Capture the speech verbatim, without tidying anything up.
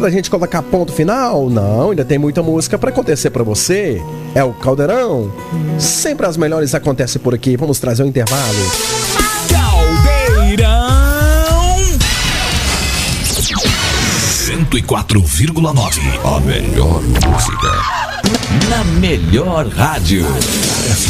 pra gente colocar ponto final? Não, ainda tem muita música pra acontecer pra você. É o Caldeirão. Sempre as melhores acontecem por aqui. Vamos trazer um intervalo. Caldeirão cento e quatro vírgula nove. A melhor música na melhor rádio.